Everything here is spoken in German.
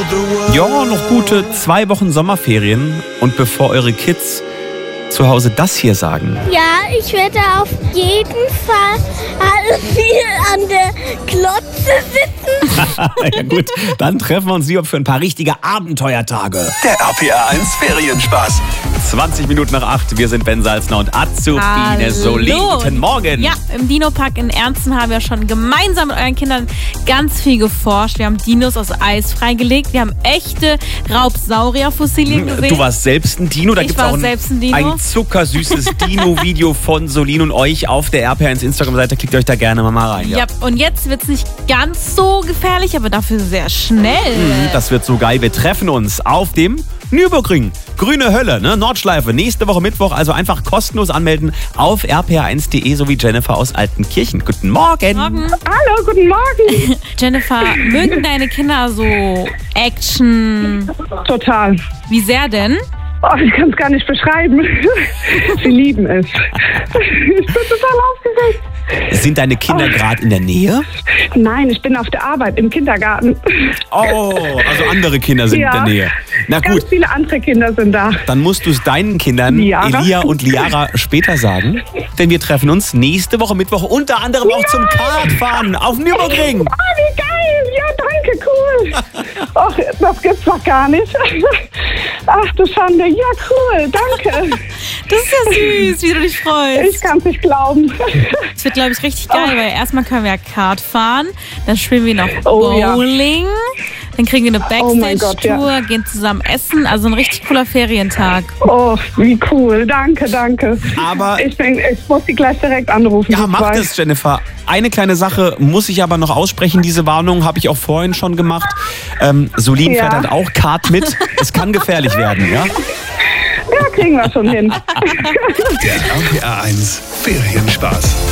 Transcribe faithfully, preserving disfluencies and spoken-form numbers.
Ja, noch gute zwei Wochen Sommerferien. Und bevor eure Kids zu Hause das hier sagen. Ja, ich werde auf jeden Fall viel an der Klotze sitzen. Ja gut, dann treffen wir uns lieber für ein paar richtige Abenteuertage. Der R P R eins Ferienspaß. zwanzig Minuten nach acht, wir sind Ben Salzner und Azubine Solin. Guten Morgen. Ja, im Dino-Park in Ernsten haben wir schon gemeinsam mit euren Kindern ganz viel geforscht. Wir haben Dinos aus Eis freigelegt. Wir haben echte Raubsaurierfossilien gesehen. Du warst selbst ein Dino. Da Ich gibt es war auch ein, selbst ein Dino. ein zuckersüßes Dino-Video von Solin und euch auf der R P R eins Instagram-Seite. Klickt euch da gerne mal rein. Ja, und jetzt wird es nicht ganz so gefährlich, aber dafür sehr schnell. Mhm, das wird so geil. Wir treffen uns auf dem Nürburgring. Grüne Hölle, ne? Nordschleife. Nächste Woche Mittwoch. Also einfach kostenlos anmelden auf r p r eins punkt de, so wie Jennifer aus Altenkirchen. Guten Morgen. Morgen. Hallo, guten Morgen. Jennifer, mögen deine Kinder so Action? Total. Wie sehr denn? Oh, ich kann es gar nicht beschreiben. Sie lieben es. Ich bin total aufgeregt. Sind deine Kinder Oh. gerade in der Nähe? Nein, ich bin auf der Arbeit im Kindergarten. Oh, also andere Kinder sind Ja. in der Nähe. Na Ganz gut, viele andere Kinder sind da. dann musst du es deinen Kindern, Liara. Elia und Liara, später sagen. Denn wir treffen uns nächste Woche Mittwoch unter anderem auch zum Kartfahren auf Nürburgring. Ah, wie geil. Ja, danke, cool. Ach, das gibt's doch gar nicht. Ach du Schande. Ja, cool, danke. Das ist ja süß, wie du dich freust. Ich kann's nicht glauben. Das wird, glaube ich, richtig geil, weil erstmal können wir ja Kart fahren, dann spielen wir noch Oh, ja. Bowling, dann kriegen wir eine Oh mein Gott, Backstage-Tour, ja. gehen zusammen essen, also ein richtig cooler Ferientag. Oh, wie cool. Danke, danke. Aber- Ich, denk, ich muss sie gleich direkt anrufen. Ja, die mach zwei. das, Jennifer. Eine kleine Sache muss ich aber noch aussprechen. Diese Warnung habe ich auch vorhin schon gemacht. Ähm, Solin Ja. fährt halt auch Kart mit. Es kann gefährlich werden, ja? Ja, kriegen wir schon hin. Der R P R eins Ferienspaß.